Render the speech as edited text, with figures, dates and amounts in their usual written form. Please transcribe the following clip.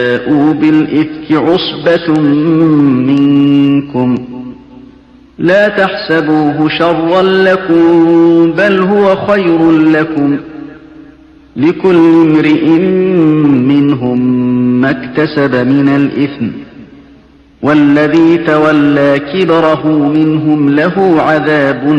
جاءوا بالإفك عصبة منكم لا تحسبوه شرا لكم بل هو خير لكم لكل امرئ منهم ما اكتسب من الإثم والذي تولى كبره منهم له عذاب